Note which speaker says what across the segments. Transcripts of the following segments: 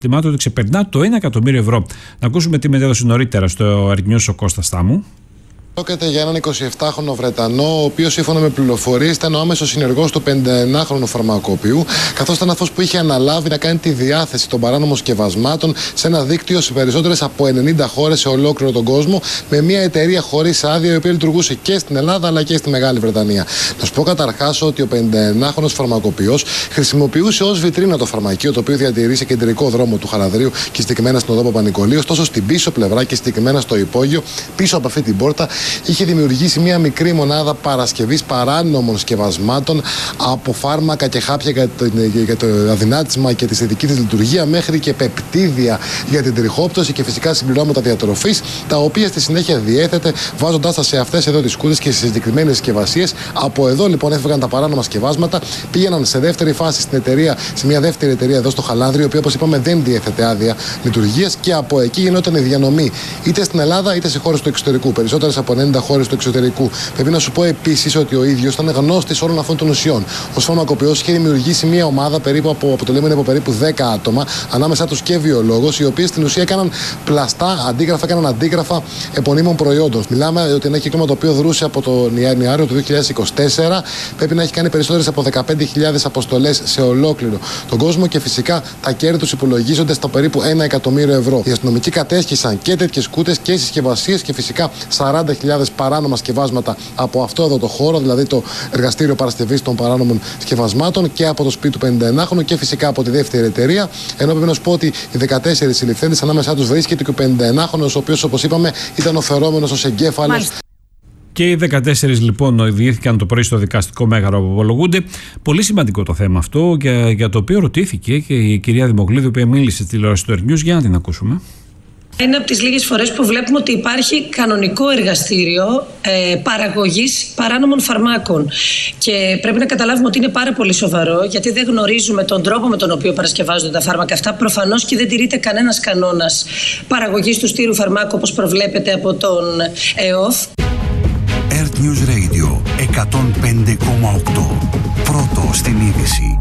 Speaker 1: Θυμάται ότι ξεπερνά το 1 εκατομμύριο ευρώ. Να ακούσουμε τη μετέδωση νωρίτερα στο Earth News ο Κώστας Στάμου.
Speaker 2: Πρόκειται για έναν 27χρονο Βρετανό, ο οποίος σύμφωνα με πληροφορίες ήταν ο άμεσος συνεργός του 51χρονου φαρμακοποιού, καθώς ήταν αυτός που είχε αναλάβει να κάνει τη διάθεση των παράνομων σκευασμάτων σε ένα δίκτυο σε περισσότερες από 90 χώρες σε ολόκληρο τον κόσμο, με μια εταιρεία χωρίς άδεια, η οποία λειτουργούσε και στην Ελλάδα αλλά και στη Μεγάλη Βρετανία. Να σου πω καταρχάς ότι ο 51χρονος φαρμακοποιός χρησιμοποιούσε ως βιτρίνα το φαρμακείο, το οποίο διατηρεί σε κεντρικό δρόμο του Χαραδρίου και συγκεκριμένα στην οδό Παπα-Νικολαίου, ωστόσο στην πίσω πλευρά και συγκεκριμένα στο υπόγειο, πίσω από αυτή την πόρτα, είχε δημιουργήσει μια μικρή μονάδα παρασκευής παράνομων σκευασμάτων, από φάρμακα και χάπια για το αδυνάτισμα και τη θετική της λειτουργία, μέχρι και πεπτίδια για την τριχόπτωση και φυσικά συμπληρώματα διατροφής, τα οποία στη συνέχεια διέθετε βάζοντάς τα σε αυτές εδώ τις κούτες και σε συγκεκριμένες συσκευασίες. Από εδώ λοιπόν έφευγαν τα παράνομα σκευάσματα, πήγαιναν σε δεύτερη φάση στην εταιρεία, σε μια δεύτερη εταιρεία εδώ στο Χαλάνδριο, η οποία όπως είπαμε δεν διέθετε άδεια λειτουργίας, και από εκεί γινόταν η διανομή είτε στην Ελλάδα είτε σε χώρες του εξωτερικού, περισσότερες από 90 χώρες του εξωτερικού. Πρέπει να σου πω επίσης ότι ο ίδιος ήταν γνώστης όλων αυτών των ουσιών. Ως φαρμακοποιός είχε δημιουργήσει μια ομάδα αποτελούμενη από περίπου 10 άτομα, ανάμεσά τους και βιολόγος, οι οποίοι στην ουσία έκαναν πλαστά αντίγραφα επωνύμων προϊόντων. Μιλάμε ότι ένα κύκλωμα το οποίο δρούσε από τον Ιανουάριο του 2024, πρέπει να έχει κάνει περισσότερες από 15.000 αποστολές σε ολόκληρο τον κόσμο, και φυσικά τα κέρδη τους υπολογίζονται στα περίπου 1 εκατομμύριο ευρώ. Οι αστυνομικοί κατέσχισαν και τέτοιες κούτες και συσκευασίες και φυσικά 40.000 παράνομα σκευάσματα από αυτό εδώ το χώρο, δηλαδή το εργαστήριο παρασκευής των παράνομων σκευασμάτων, και από το σπίτι του 51χρονου και φυσικά από τη δεύτερη εταιρεία. Ενώ πρέπει να σου πω ότι οι 14 συλληφθέντες, ανάμεσά τους βρίσκεται και ο 51χρονος, ο οποίος όπως είπαμε ήταν ο φερόμενος ως εγκέφαλος.
Speaker 1: Και οι 14 λοιπόν οδηγήθηκαν το πρωί στο δικαστικό μέγαρο που απολογούνται. Πολύ σημαντικό το θέμα αυτό, για το οποίο ρωτήθηκε και η κυρία Δημογλίδου, η οποία μίλησε στη τηλεόραση του Earth News. Για να την ακούσουμε.
Speaker 3: Είναι από τις λίγες φορές που βλέπουμε ότι υπάρχει κανονικό εργαστήριο παραγωγής παράνομων φαρμάκων. Και πρέπει να καταλάβουμε ότι είναι πάρα πολύ σοβαρό, γιατί δεν γνωρίζουμε τον τρόπο με τον οποίο παρασκευάζονται τα φάρμακα αυτά. Προφανώς και δεν τηρείται κανένας κανόνας παραγωγής του στήρου φαρμάκου, όπως προβλέπεται από τον ΕΟΦ.
Speaker 4: Earth News Radio 105,8. Πρώτο στην είδηση.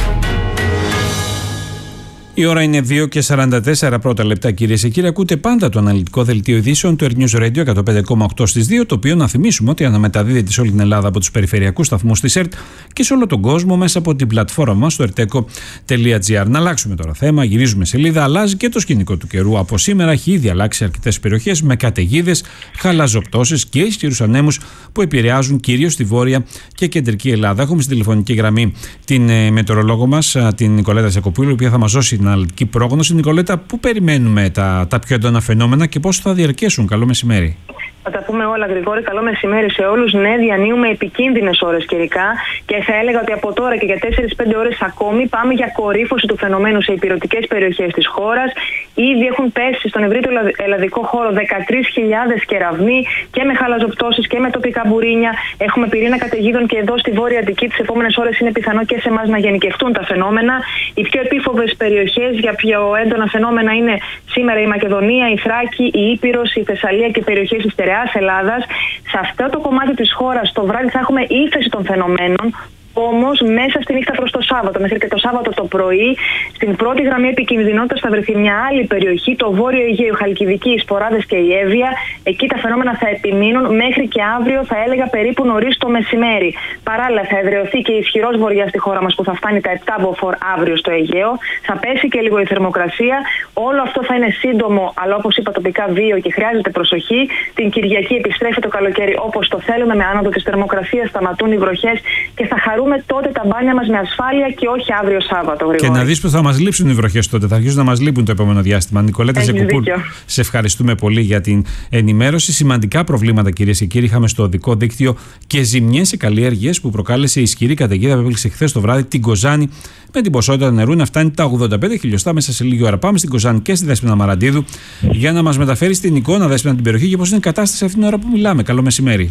Speaker 1: Η ώρα είναι 2:44 πρώτα λεπτά, κυρίες και κύριοι. Ακούτε πάντα το αναλυτικό δελτίο ειδήσεων του Earth News Radio 105,8 στις 2, το οποίο να θυμίσουμε ότι αναμεταδίδεται σε όλη την Ελλάδα από τους περιφερειακούς σταθμούς της ΕΡΤ και σε όλο τον κόσμο μέσα από την πλατφόρμα μας στο erteco.gr. Να αλλάξουμε τώρα θέμα, γυρίζουμε σελίδα. Αλλάζει και το σκηνικό του καιρού. Από σήμερα έχει ήδη αλλάξει αρκετές περιοχές με καταιγίδες, χαλαζοπτώσεις και ισχυρούς ανέμους που επηρεάζουν κυρίως τη βόρεια και κεντρική Ελλάδα. Έχουμε στην τηλεφωνική γραμμή την μετεωρολόγο μας, την Νικολέτα Ζακοπούλου, η οποία θα μας δώσει την αναλυτική πρόγνωση. Νικολέτα, πού περιμένουμε τα πιο έντονα φαινόμενα και πώς θα διαρκέσουν? Καλό μεσημέρι.
Speaker 5: Θα τα πούμε όλα, Γρηγόρη. Καλό μεσημέρι σε όλους. Ναι, διανύουμε επικίνδυνες ώρες καιρικά και θα έλεγα ότι από τώρα και για 4-5 ώρες ακόμη πάμε για κορύφωση του φαινομένου σε ηπειρωτικές περιοχές της χώρας. Ήδη έχουν πέσει στον ευρύτερο ελλαδικό χώρο 13.000 κεραυνοί και με χαλαζοπτώσεις και με τοπικά μπουρίνια. Έχουμε πυρήνα καταιγίδων και εδώ στη Βόρεια Αττική. Τις επόμενες ώρες είναι πιθανό και σε εμάς να γενικευτούν τα φαινόμενα. Οι πιο επίφοβες περιοχές για πιο έντονα φαινόμενα είναι σήμερα η Μακεδονία, η Θράκη, η Ήπειρος, η Θεσσαλία και περιοχές της Στερεάς Ελλάδας. Σε αυτό το κομμάτι της χώρας το βράδυ θα έχουμε ύφεση των φαινομένων. Όμως, μέσα στη νύχτα προς το Σάββατο, μέχρι και το Σάββατο το πρωί, στην πρώτη γραμμή επικινδυνότητας θα βρεθεί μια άλλη περιοχή, το Βόρειο Αιγαίο, Χαλκιδική, οι Σποράδες και η Εύβοια. Εκεί τα φαινόμενα θα επιμείνουν μέχρι και αύριο, θα έλεγα περίπου νωρίς το μεσημέρι. Παράλληλα, θα εδραιωθεί και ισχυρός βορειάς στη χώρα μας που θα φτάνει τα 7 μποφόρ αύριο στο Αιγαίο. Θα πέσει και λίγο η θερμοκρασία. Όλο αυτό θα είναι σύντομο, αλλά όπως είπα, τοπικά βίαιο και χρειάζεται προσοχή. Την Κυριακή επιστρέφει το καλοκαίρι όπως το θέλουμε, με άνοδο της θερμοκρασίας, σταματούν οι βροχές και θα χαρούμε τότε τα μπάνια μας με ασφάλεια και όχι αύριο Σάββατο. Γρηγόρη.
Speaker 1: Και να δεις που θα μας λείψουν οι βροχές τότε. Θα αρχίσουν να μας λείπουν το επόμενο διάστημα. Νικολέτα Ζακοπούλου, σε ευχαριστούμε πολύ για την ενημέρωση. Σημαντικά προβλήματα, κυρίες και κύριοι, είχαμε στο οδικό δίκτυο και ζημιές σε καλλιέργειες που προκάλεσε ισχυρή καταιγίδα που έπληξε χθες το βράδυ την Κοζάνη, με την ποσότητα νερού να φτάνει τα 85 χιλιοστά μέσα σε λίγη ώρα. Πάμε στην Κοζάνη και στη Δέσποινα Μαραντίδου για να μας μεταφέρει στην εικόνα, Δέσποινα, την περιοχή και πώς είναι η κατάσταση αυτήν την ώρα που μιλάμε. Καλό μεσημέρι.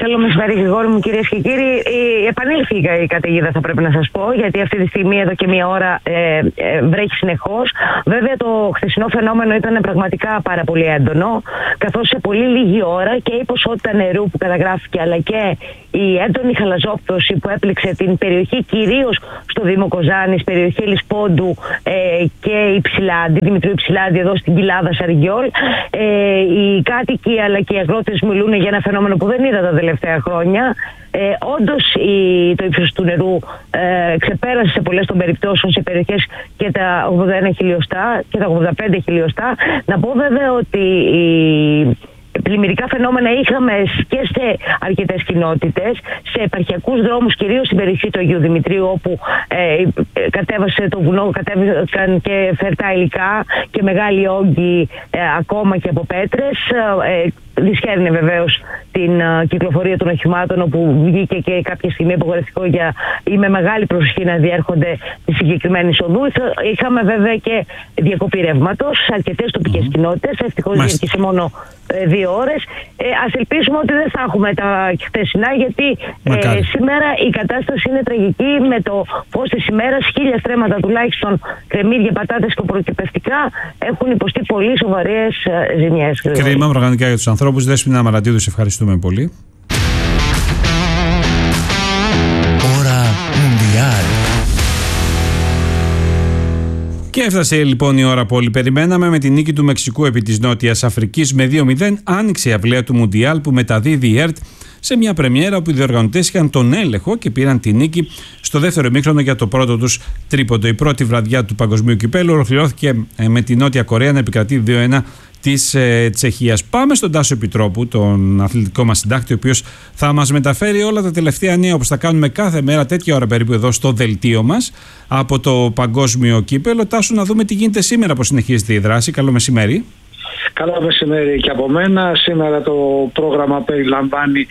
Speaker 6: Καλό μεσημέρι, Γρηγόρη μου, κυρίες και κύριοι. Επανήλθε η καταιγίδα, θα πρέπει να σας πω, γιατί αυτή τη στιγμή εδώ και μία ώρα βρέχει συνεχώς. Βέβαια, το χθεσινό φαινόμενο ήταν πραγματικά πάρα πολύ έντονο, καθώς σε πολύ λίγη ώρα και η ποσότητα νερού που καταγράφηκε, αλλά και η έντονη χαλαζόπτωση που έπληξε την περιοχή, κυρίως στο Δήμο Κοζάνης, περιοχή Λισπόντου και Υψηλάντη, Δημητρίου Υψηλάντη, εδώ στην κοιλάδα Σαριγιόλ. Οι κάτοικοι αλλά και οι αγρότες μιλούν για ένα φαινόμενο που δεν είδα τα τελευταία χρόνια. Όντως το ύψος του νερού ξεπέρασε σε πολλές των περιπτώσεων σε περιοχές και τα 81 χιλιοστά και τα 85 χιλιοστά. Να πω βέβαια ότι πλημμυρικά φαινόμενα είχαμε και σε αρκετές κοινότητες, σε επαρχιακούς δρόμους, κυρίως στην περιοχή του Αγίου Δημητρίου, όπου κατέβασε το βουνό, κατέβηκαν και φερτά υλικά και μεγάλοι όγκοι ακόμα και από πέτρες. Δυσχέρνε βεβαίως την κυκλοφορία των οχημάτων, όπου βγήκε και κάποια στιγμή απογορευτικό ή με μεγάλη προσοχή να διέρχονται τη συγκεκριμένη οδού. Είχαμε βέβαια και διακοπή ρεύματος σε αρκετές τοπικές κοινότητες. Ευτυχώς διήρκησε μόνο 2 ώρες. Ας ελπίσουμε ότι δεν θα έχουμε τα χθεσινά, γιατί σήμερα η κατάσταση είναι τραγική. Με το φως της ημέρας, 1000 στρέμματα τουλάχιστον κρεμμύδια, πατάτες και προκυπευτικά έχουν υποστεί πολύ σοβαρές ζημιές.
Speaker 1: Κρίμα πραγματικά για τους ανθρώπους. Δέσποινα Μαραντίδου, σε ευχαριστούμε πολύ.
Speaker 4: Ώρα Μουντιάλ.
Speaker 1: Και έφτασε λοιπόν η ώρα που όλοι περιμέναμε. Με την νίκη του Μεξικού επί της Νότιας Αφρικής με 2-0, άνοιξε η αυλαία του Μουντιάλ που μεταδίδει η ΕΡΤ σε μια πρεμιέρα όπου οι διοργανωτές είχαν τον έλεγχο και πήραν τη νίκη στο δεύτερο ημίχρονο για το πρώτο τους τρίποντο. Η πρώτη βραδιά του Παγκοσμίου Κυπέλλου ολοκληρώθηκε με τη Νότια Κορέα να επικρατεί 2-1 της Τσεχίας. Πάμε στον Τάσο Επιτρόπου, τον αθλητικό μας συντάκτη, ο οποίος θα μας μεταφέρει όλα τα τελευταία νέα, όπως θα κάνουμε κάθε μέρα τέτοια ώρα περίπου εδώ στο δελτίο μας από το Παγκόσμιο Κύπελλο. Τάσο, να δούμε τι γίνεται σήμερα, πώς συνεχίζεται η δράση. Καλό μεσημέρι.
Speaker 7: Καλό μεσημέρι και από μένα. Σήμερα το πρόγραμμα περιλαμβάνει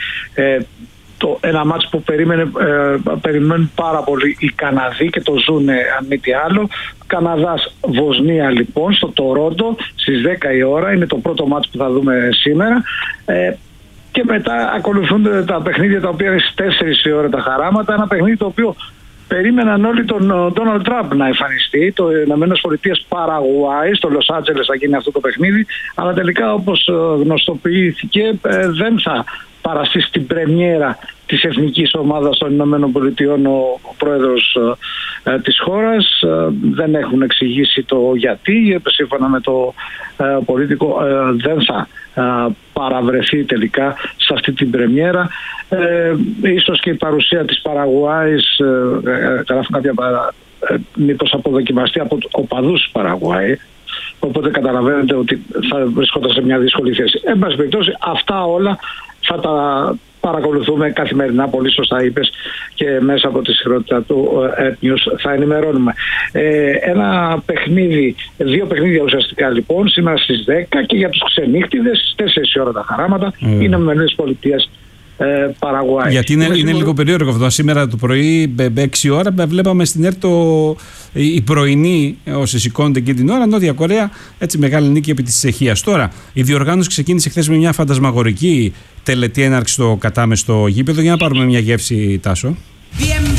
Speaker 7: ένα μάτς που περιμένουν πάρα πολύ οι Καναδοί και το ζουνε αν μη τι άλλο. Καναδάς-Βοσνία λοιπόν στο Τορόντο στις 10 η ώρα. Είναι το πρώτο μάτς που θα δούμε σήμερα. Και μετά ακολουθούν τα παιχνίδια τα οποία είναι στις 4 η ώρα τα χαράματα. Ένα παιχνίδι το οποίο περίμεναν όλοι τον Ντόναλντ Τραμπ να εμφανιστεί. Το ΗΠΑ Παραγουάη, στο Λος Άντζελες θα γίνει αυτό το παιχνίδι. Αλλά τελικά, όπως γνωστοποιήθηκε, δεν θα παραστεί στην πρεμιέρα της εθνικής ομάδας των ΗΠΑ ο πρόεδρος της χώρας. Δεν έχουν εξηγήσει το γιατί. Σύμφωνα με το πολίτικο δεν θα παραβρεθεί τελικά σε αυτή την πρεμιέρα. Ίσως και η παρουσία της Παραγουάης, γράφουν κάποια μήπως αποδοκιμαστεί από οπαδούς της Παραγουάη. Οπότε καταλαβαίνετε ότι θα βρισκόταν σε μια δύσκολη θέση. Εν πάση περιπτώσει, αυτά όλα θα τα παρακολουθούμε καθημερινά, πολύ σωστά είπες, και μέσα από τη σειρότητα του Earth News θα ενημερώνουμε. Ένα παιχνίδι, 2 παιχνίδια ουσιαστικά λοιπόν, σήμερα στις 10 και για τους ξενύχτιδες στις 4 η ώρα τα χαράματα, είναι με ΗΠΑ Παραγουάη.
Speaker 1: Γιατί είναι λίγο περίεργο αυτό. Σήμερα το πρωί, 6 ώρα, βλέπαμε στην ΕΡΤ η πρωινή, όσοι σηκώνονται εκεί την ώρα, Νότια Κορέα, έτσι μεγάλη νίκη επί της Τσεχίας. Τώρα, η διοργάνωση ξεκίνησε χθες με μια φαντασμαγορική τελετή έναρξη στο κατάμεστο γήπεδο. Για να πάρουμε μια γεύση, Τάσο.